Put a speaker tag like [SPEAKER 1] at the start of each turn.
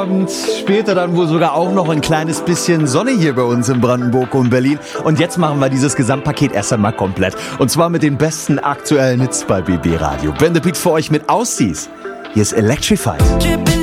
[SPEAKER 1] und später dann wohl sogar auch noch ein kleines bisschen Sonne hier bei uns in Brandenburg und Berlin. Und jetzt machen wir dieses Gesamtpaket erst einmal komplett. Und zwar mit den besten aktuellen Hits bei BB Radio. Wenn der Beat für euch mit auszieht, hier ist Electrified.